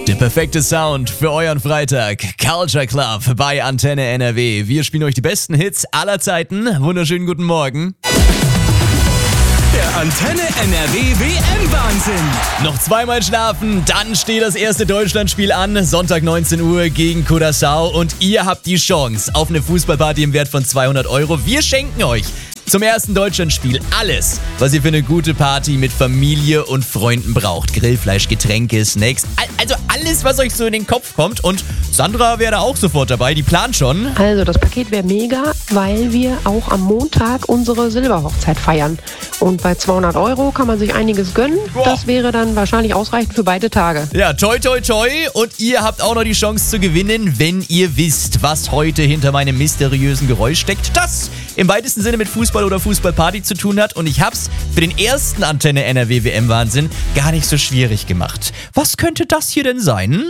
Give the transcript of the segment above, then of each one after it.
Der perfekte Sound für euren Freitag. Culture Club bei Antenne NRW. Wir spielen euch die besten Hits aller Zeiten. Wunderschönen guten Morgen. Der Antenne NRW WM-Wahnsinn. Noch zweimal schlafen, dann steht das erste Deutschlandspiel an. Sonntag 19 Uhr gegen Curaçao. Und ihr habt die Chance auf eine Fußballparty im Wert von 200 €. Wir schenken euch zum ersten Deutschlandspiel alles, was ihr für eine gute Party mit Familie und Freunden braucht. Grillfleisch, Getränke, Snacks, also alles, was euch so in den Kopf kommt. Und Sandra wäre da auch sofort dabei, die plant schon. Also das Paket wäre mega, weil wir auch am Montag unsere Silberhochzeit feiern. Und bei 200 € kann man sich einiges gönnen. Boah. Das wäre dann wahrscheinlich ausreichend für beide Tage. Ja, toi toi toi. Und ihr habt auch noch die Chance zu gewinnen, wenn ihr wisst, was heute hinter meinem mysteriösen Geräusch steckt. Das im weitesten Sinne mit Fußball oder Fußballparty zu tun hat. Und ich hab's für den ersten Antenne NRW WM-Wahnsinn gar nicht so schwierig gemacht. Was könnte das hier denn sein?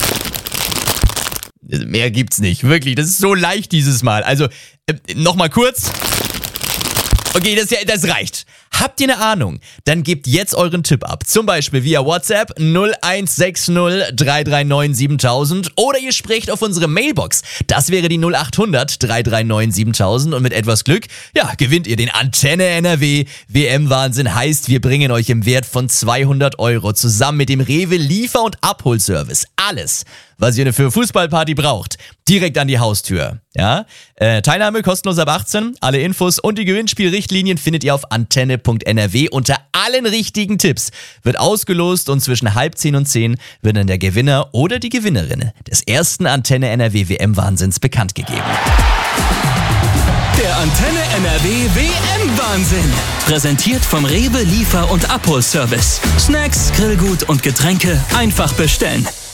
Mehr gibt's nicht. Wirklich, das ist so leicht dieses Mal. Also, nochmal kurz. Okay, das reicht. Habt ihr eine Ahnung? Dann gebt jetzt euren Tipp ab. Zum Beispiel via WhatsApp 0160 339 7000 oder ihr sprecht auf unsere Mailbox. Das wäre die 0800 339 7000 und mit etwas Glück, ja, gewinnt ihr den Antenne NRW WM-Wahnsinn. Heißt, wir bringen euch im Wert von 200 € zusammen mit dem Rewe Liefer- und Abholservice. Alles, was ihr für Fußballparty braucht, direkt an die Haustür. Ja? Teilnahme kostenlos ab 18. Alle Infos und die Gewinnspielrichtlinien findet ihr auf antenne.nrw. Unter allen richtigen Tipps wird ausgelost und zwischen 9:30 und 10 wird dann der Gewinner oder die Gewinnerin des ersten Antenne NRW WM-Wahnsinns bekannt gegeben. Der Antenne NRW WM-Wahnsinn. Präsentiert vom Rewe Liefer- und Abholservice. Snacks, Grillgut und Getränke einfach bestellen.